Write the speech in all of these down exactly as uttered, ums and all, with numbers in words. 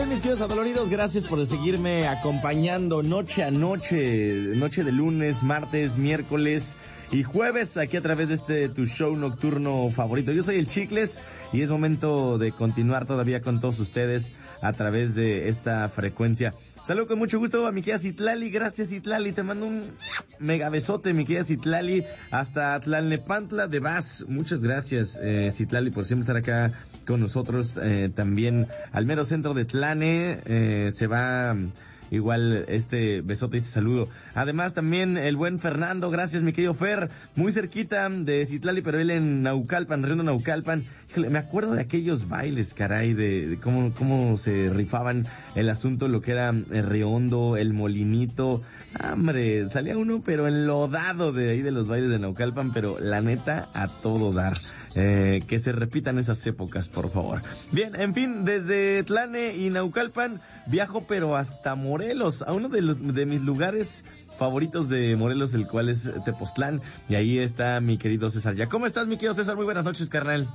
están, mis tíos adoloridos? Gracias por seguirme acompañando noche a noche, noche de lunes, martes, miércoles y jueves, aquí a través de este tu show nocturno favorito. Yo soy el Chicles y es momento de continuar todavía con todos ustedes a través de esta frecuencia. Saludo con mucho gusto a mi querida Citlali. Gracias, Citlali, te mando un mega besote, mi querida Citlali, hasta Tlalnepantla de Vaz. Muchas gracias, eh, Citlali, por siempre estar acá con nosotros, eh, también al mero centro de Tlane, eh, se va igual este besote y este saludo. Además también el buen Fernando, gracias mi querido Fer, muy cerquita de Citlali, pero él en Naucalpan, Río Naucalpan. Híjole, me acuerdo de aquellos bailes, caray, de, de cómo, cómo se rifaban el asunto, lo que era el Riondo, el Molinito. Hombre, salía uno pero enlodado de ahí de los bailes de Naucalpan, pero la neta a todo dar. Eh, que se repitan esas épocas, por favor. Bien, en fin, desde Tlane y Naucalpan viajo pero hasta Morelos, a uno de los de mis lugares favoritos de Morelos, el cual es Tepoztlán, y ahí está mi querido César. ¿Ya cómo estás, mi querido César? Muy buenas noches, carnal.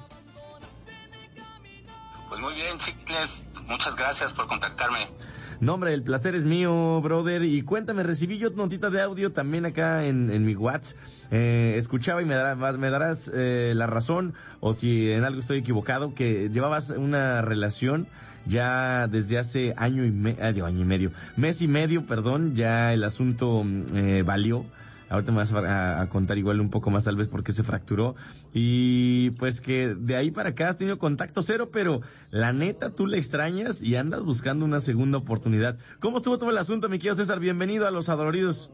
Pues muy bien, Chicles, muchas gracias por contactarme. No, hombre, el placer es mío, brother. Y cuéntame, recibí yo notita de audio también acá en, en mi WhatsApp. Eh, escuchaba y me, dará, me darás eh, la razón, o si en algo estoy equivocado, que llevabas una relación ya desde hace año y, me, ah, digo, año y medio, mes y medio, perdón, ya el asunto eh, valió. Ahorita me vas a, a contar igual un poco más tal vez por qué se fracturó. Y pues que de ahí para acá has tenido contacto cero, pero la neta tú le extrañas y andas buscando una segunda oportunidad. ¿Cómo estuvo todo el asunto, mi querido César? Bienvenido a Los Adoloridos.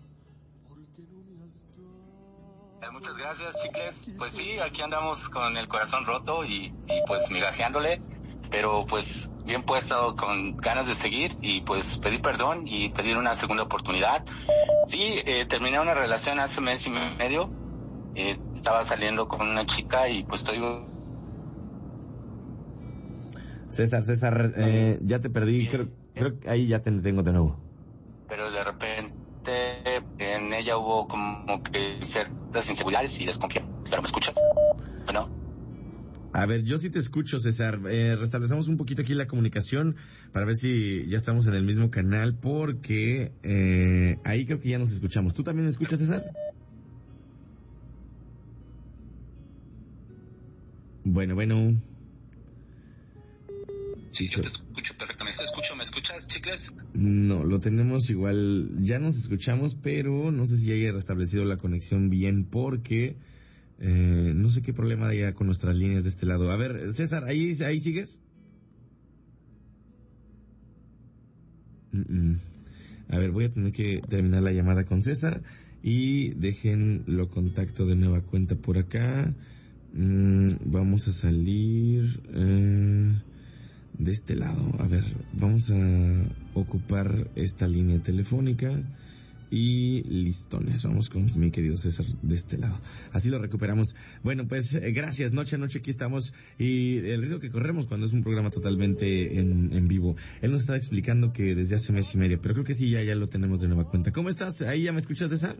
Eh, muchas gracias, Chicles. Pues sí, aquí andamos con el corazón roto y, y pues migajeándole, pero pues bien puesto, con ganas de seguir y pues pedir perdón y pedir una segunda oportunidad. Sí, eh, terminé una relación hace mes y medio, eh, estaba saliendo con una chica y pues estoy... César, César, eh, ya te perdí, creo, creo que ahí ya te tengo de nuevo. Pero de repente en ella hubo como que ciertas inseguridades y desconfianza. ¿Pero me escuchas? Bueno. A ver, yo sí te escucho, César. Eh, restablecemos un poquito aquí la comunicación para ver si ya estamos en el mismo canal, porque eh, ahí creo que ya nos escuchamos. ¿Tú también me escuchas, César? Bueno, bueno. Sí, yo te escucho perfectamente. ¿Te escucho? ¿Me escuchas, Chicles? No, lo tenemos igual. Ya nos escuchamos, pero no sé si haya restablecido la conexión bien, porque... Eh, no sé qué problema haya con nuestras líneas de este lado. A ver, César, ¿ahí, ahí sigues? Mm-mm. A ver, voy a tener que terminar la llamada con César y dejen lo contacto de nueva cuenta por acá. Mm, vamos a salir eh, de este lado. A ver, vamos a ocupar esta línea telefónica. Y listones, vamos con mi querido César de este lado. Así lo recuperamos. Bueno, pues eh, gracias, noche a noche aquí estamos. Y el riesgo que corremos cuando es un programa totalmente en, en vivo. Él nos estaba explicando que desde hace mes y medio, pero creo que sí, ya, ya lo tenemos de nueva cuenta. ¿Cómo estás? ¿Ahí ya me escuchas, César?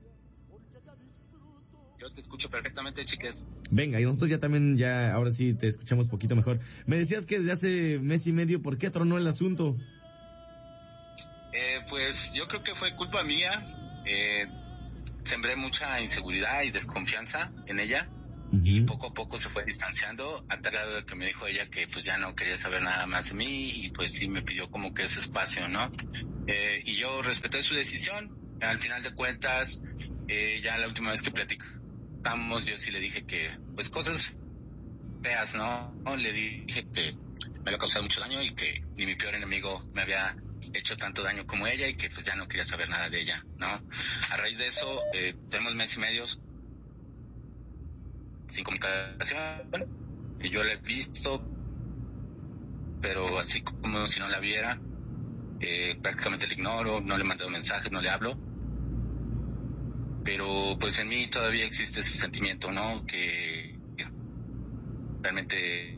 Yo te escucho perfectamente, Chicles. Venga, y nosotros ya también, ya, ahora sí te escuchamos poquito mejor. Me decías que desde hace mes y medio, ¿por qué tronó el asunto? Eh, pues yo creo que fue culpa mía. Eh, sembré mucha inseguridad y desconfianza en ella. Uh-huh. Y poco a poco se fue distanciando, a tal grado de que me dijo ella que pues ya no quería saber nada más de mí y pues sí me pidió como que ese espacio, ¿no? Eh, y yo respeté su decisión. Al final de cuentas, eh, ya la última vez que platicamos yo sí le dije que pues cosas feas, ¿no? Le dije que me había causado mucho daño y que ni mi peor enemigo me había hecho tanto daño como ella y que pues ya no quería saber nada de ella, ¿no? A raíz de eso, eh, tenemos mes y medio sin comunicación, que yo la he visto, pero así como si no la viera, eh, prácticamente la ignoro, no le he mandado mensajes, no le hablo, pero pues en mí todavía existe ese sentimiento, ¿no? Que, que realmente...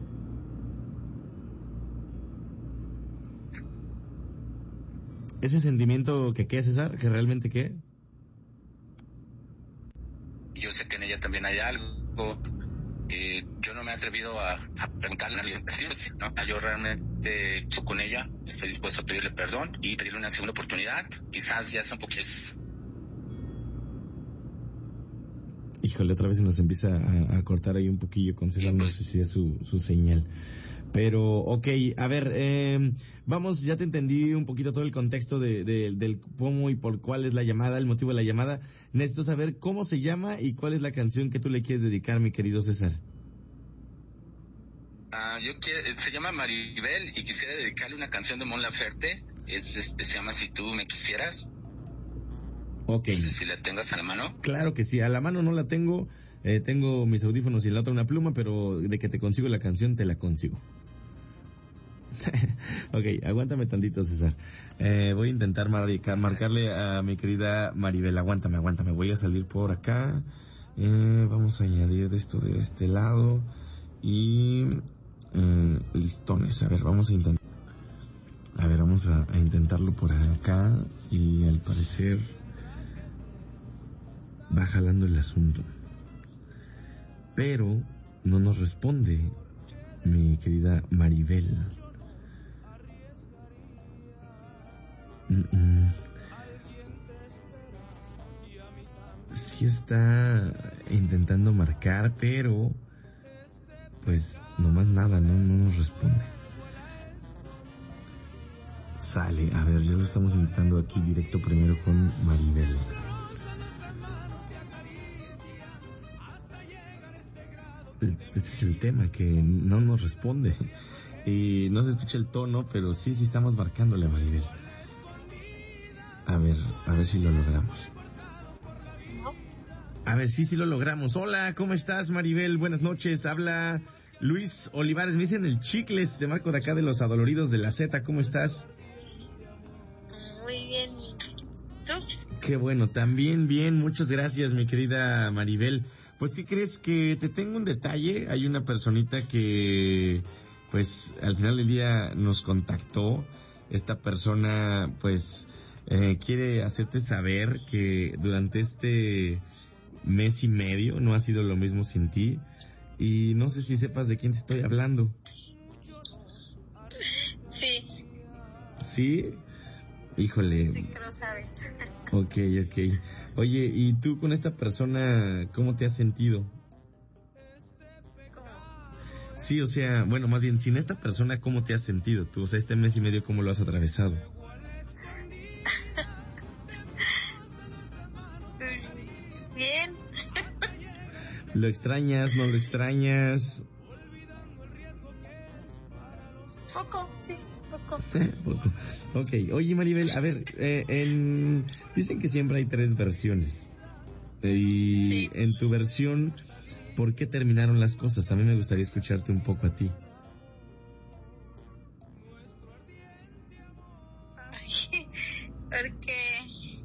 ¿Ese sentimiento que qué, César? ¿Que realmente qué? Yo sé que en ella también hay algo, Eh, yo no me he atrevido a, a preguntarle a alguien, sí, sí, ¿no? Yo realmente estoy con ella, estoy dispuesto a pedirle perdón y pedirle una segunda oportunidad. Quizás ya son poquitos. Híjole, otra vez se nos empieza a, a cortar ahí un poquillo con César, no sé si es su, su señal. Pero, ok, a ver, eh, vamos, ya te entendí un poquito todo el contexto de, de, del cómo y por cuál es la llamada, el motivo de la llamada. Necesito saber cómo se llama y cuál es la canción que tú le quieres dedicar, mi querido César. Uh, yo quiero, se llama Maribel y quisiera dedicarle una canción de Mon Laferte. Es, este, se llama Si tú me quisieras. Ok. No sé si la tengas a la mano. Claro que sí, a la mano no la tengo, eh, tengo mis audífonos y en la otra una pluma, pero de que te consigo la canción, te la consigo. Ok, aguántame tantito, César. Eh, voy a intentar mar- marcarle a mi querida Maribel. Aguántame, aguántame. Voy a salir por acá. Eh, vamos a añadir esto de este lado. Y eh, listones. A ver, vamos a intentar. A ver, vamos a, a intentarlo por acá. Y al parecer va jalando el asunto. Pero no nos responde mi querida Maribel. Mm-mm. Sí está intentando marcar, pero pues nomás nada, no, no nos responde. Sale, a ver, ya lo estamos intentando aquí directo primero con Maribel. Este es el tema, que no nos responde. Y no se escucha el tono, pero sí, sí estamos marcándole a Maribel. A ver, a ver si lo logramos. A ver, sí, sí lo logramos. Hola, ¿cómo estás, Maribel? Buenas noches. Habla Luis Olivares. Me dicen el Chicles, de Marco de acá de los Adoloridos de la Z. ¿Cómo estás? Muy bien. ¿Tú? Qué bueno, también bien. Muchas gracias, mi querida Maribel. Pues, ¿qué crees? Que te tengo un detalle. Hay una personita que, pues, al final del día nos contactó. Esta persona, pues, eh, quiere hacerte saber que durante este mes y medio no ha sido lo mismo sin ti. Y no sé si sepas de quién te estoy hablando. Sí. ¿Sí? Híjole. Sí que lo sabes. Ok, ok. Oye, ¿y tú con esta persona cómo te has sentido? ¿Cómo? Sí, o sea, bueno, más bien, sin esta persona, ¿cómo te has sentido tú? O sea, este mes y medio, ¿cómo lo has atravesado? Bien. ¿Lo extrañas, no lo extrañas? Poco, sí, poco. Poco. Ok, oye Maribel, a ver, eh, en... dicen que siempre hay tres versiones. Y Sí. en tu versión, ¿por qué terminaron las cosas? También me gustaría escucharte un poco a ti. Ay, porque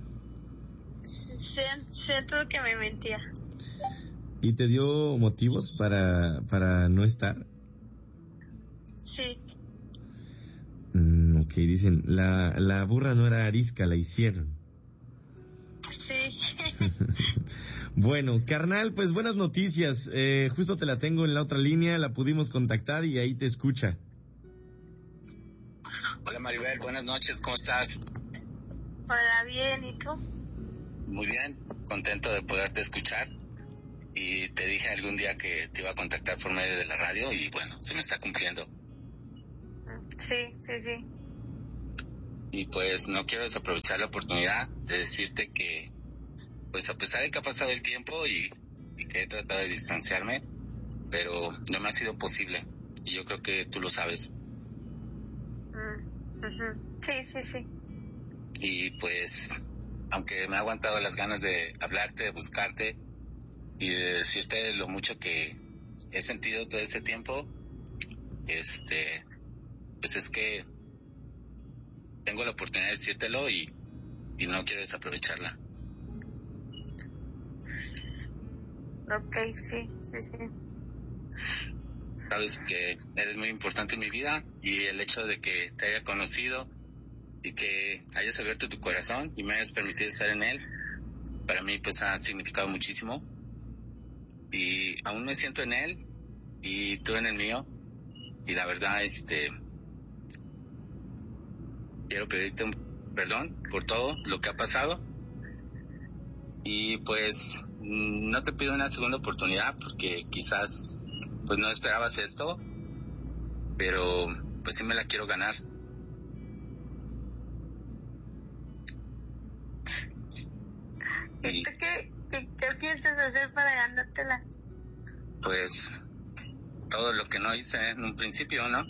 siento, siento que me mentía. ¿Y te dio motivos para, para no estar? Sí. Mm, ok, dicen, la, la burra no era arisca, la hicieron. Sí. Bueno, carnal, pues buenas noticias. Eh, justo te la tengo en la otra línea, la pudimos contactar y ahí te escucha. Hola Maribel, buenas noches, ¿cómo estás? Hola, bien, ¿y tú? Muy bien, contento de poderte escuchar. Y te dije algún día que te iba a contactar por medio de la radio y bueno, se me está cumpliendo. Sí, sí, sí. Y pues no quiero desaprovechar la oportunidad de decirte que, pues a pesar de que ha pasado el tiempo y, y que he tratado de distanciarme, pero no me ha sido posible. Y yo creo que tú lo sabes. Mm, uh-huh. Sí, sí, sí. Y pues, aunque me ha aguantado las ganas de hablarte, de buscarte y de decirte lo mucho que he sentido todo este tiempo, este, pues es que tengo la oportunidad de decírtelo y, y no quiero desaprovecharla. Ok, sí, sí, sí. Sabes que eres muy importante en mi vida y el hecho de que te haya conocido y que hayas abierto tu corazón y me hayas permitido estar en él, para mí pues ha significado muchísimo. y aún me siento en él y tú en el mío, y la verdad, este, quiero pedirte un perdón por todo lo que ha pasado, y pues no te pido una segunda oportunidad porque quizás pues no esperabas esto, pero pues sí me la quiero ganar. ¿Y tú qué, qué, qué piensas hacer para ganártela? Pues todo lo que no hice en un principio, ¿no?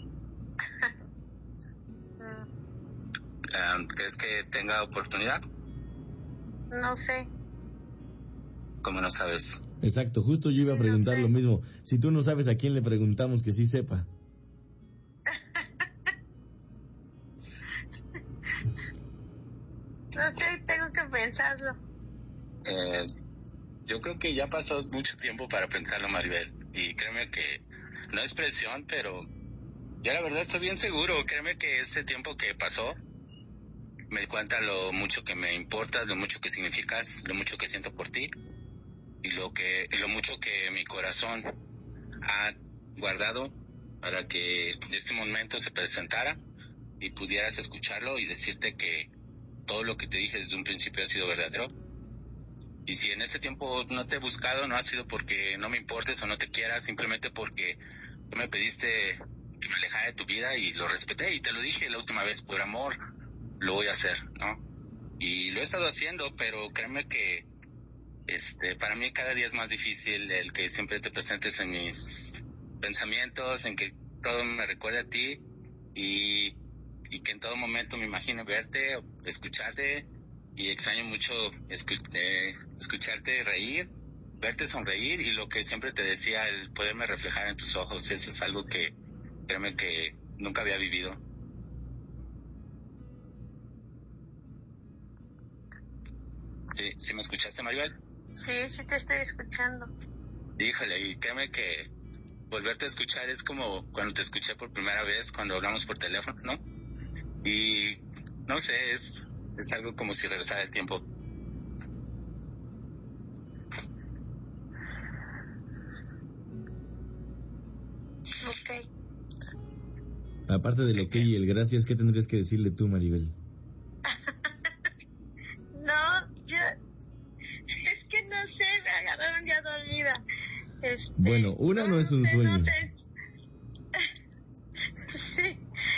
Mm, Um, ¿Crees que tenga oportunidad? no sé. ¿Cómo no sabes? Exacto, justo yo iba a Sí, no preguntar sé. lo mismo. Si tú no sabes, ¿a quién le preguntamos que sí sepa? No sé, tengo que pensarlo. Eh, yo creo que ya pasó mucho tiempo para pensarlo, Maribel, y créeme que no es presión, pero yo la verdad estoy bien seguro. Créeme que ese tiempo que pasó me di cuenta lo mucho que me importas, lo mucho que significas, lo mucho que siento por ti y lo que lo mucho que mi corazón ha guardado para que este momento se presentara y pudieras escucharlo y decirte que todo lo que te dije desde un principio ha sido verdadero. Y si en este tiempo no te he buscado, no ha sido porque no me importes o no te quieras, simplemente porque tú me pediste que me alejara de tu vida y lo respeté y te lo dije la última vez, por amor lo voy a hacer, ¿no? Y lo he estado haciendo, pero créeme que este para mí cada día es más difícil el que siempre te presentes en mis pensamientos, en que todo me recuerde a ti y, y que en todo momento me imagino verte, escucharte, y extraño mucho escu- eh, escucharte reír, verte sonreír y lo que siempre te decía, el poderme reflejar en tus ojos. Eso es algo que créeme que nunca había vivido. ¿Sí, sí me escuchaste, Maribel? Sí, sí te estoy escuchando. Híjole, y créeme que volverte a escuchar es como cuando te escuché por primera vez, cuando hablamos por teléfono, ¿no? Y no sé, es, es algo como si regresara el tiempo. Ok. Aparte del ok y el gracias, ¿qué tendrías que decirle tú, Maribel? No, yo... Es que no sé, me agarraron ya dormida. Este, Bueno, una no es un sé, sueño. No te... Sí.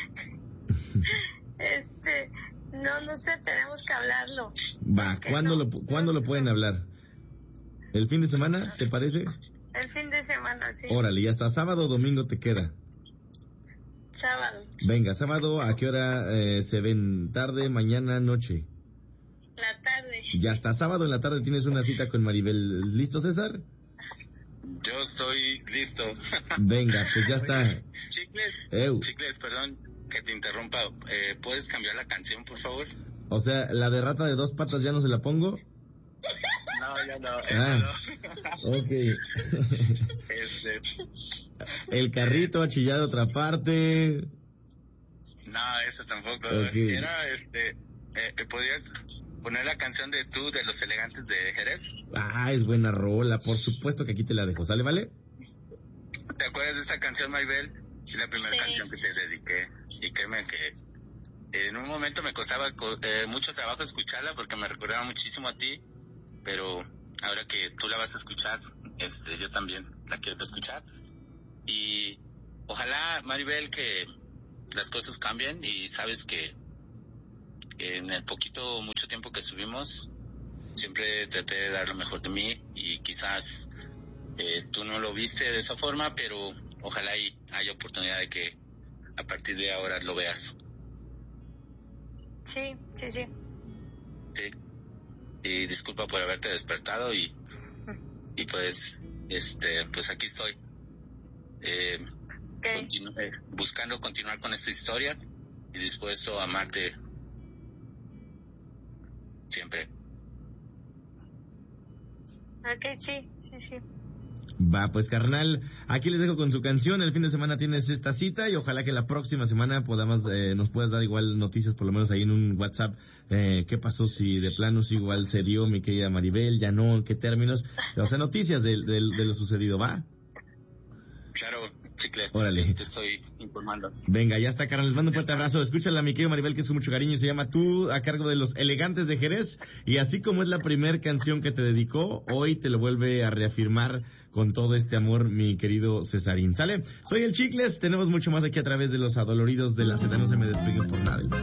Este, no, no sé, tenemos que hablarlo. Va, Porque ¿cuándo, no, lo, ¿cuándo no lo pueden sé. hablar? ¿El fin de semana, te parece? El fin de semana, sí. Órale, y hasta sábado o domingo te queda. Sábado, Venga, sábado, ¿a qué hora eh, se ven? ¿Tarde, mañana, noche? la tarde. Ya hasta sábado en la tarde tienes una cita con Maribel. ¿Listo, César? Yo estoy listo. Venga, pues ya está. Chicles, Eu. Chicles, perdón que te interrumpa. Eh, ¿Puedes cambiar la canción, por favor? O sea, la de rata de dos patas ya no se la pongo. No, ya no, Ah, eso ok. no. Este, El carrito achillado de otra parte. no, eso tampoco. Ok. Era, este, eh, ¿podrías poner la canción de Tú de Los Elegantes de Jerez? Ah, es buena rola. Por supuesto que aquí te la dejo. ¿Sale, vale? ¿Te acuerdas de esa canción, Maribel? Es la primera Sí. canción que te dediqué. Y créeme que en un momento me costaba co- eh, mucho trabajo escucharla porque me recordaba muchísimo a ti, pero ahora que tú la vas a escuchar, este, yo también la quiero escuchar. Y ojalá, Maribel, que las cosas cambien y sabes que en el poquito o mucho tiempo que estuvimos, siempre traté de dar lo mejor de mí y quizás eh, tú no lo viste de esa forma, pero ojalá y haya oportunidad de que a partir de ahora lo veas. Sí, sí, sí. Sí. Y disculpa por haberte despertado y, y pues, este, pues aquí estoy. Eh, Okay. continu- eh, buscando continuar con esta historia y dispuesto a amarte siempre. Ok, sí, sí, sí. Va, pues carnal, aquí les dejo con su canción. El fin de semana tienes esta cita y ojalá que la próxima semana podamos, eh, nos puedas dar igual noticias, por lo menos ahí en un WhatsApp. Eh, ¿Qué pasó? Si de plano si igual se dio, mi querida Maribel, ya no, ¿en qué términos? O sea, noticias de, de, de lo sucedido, ¿va? Claro, Chicles, órale, te estoy informando. Venga, ya está, carnal, les mando un fuerte abrazo. Escúchala a mi querido Maribel, que es con mucho cariño, y se llama Tú, a cargo de Los Elegantes de Jerez. Y así como es la primer canción que te dedicó, hoy te lo vuelve a reafirmar con todo este amor, mi querido Cesarín. ¿Sale? Soy el Chicles, tenemos mucho más aquí a través de Los Adoloridos de la Z, no se me despeguen por nada.